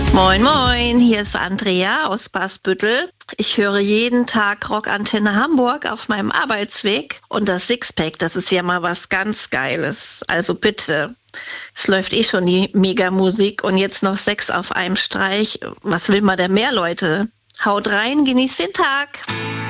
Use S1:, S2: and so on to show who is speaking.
S1: Moin, moin, hier ist Andrea aus Basbüttel. Ich höre jeden Tag Rockantenne Hamburg auf meinem Arbeitsweg. Und das Sixpack, das ist ja mal was ganz Geiles. Also bitte, es läuft eh schon die Megamusik und jetzt noch 6 auf einem Streich. Was will man denn mehr, Leute? Haut rein, genießt den Tag.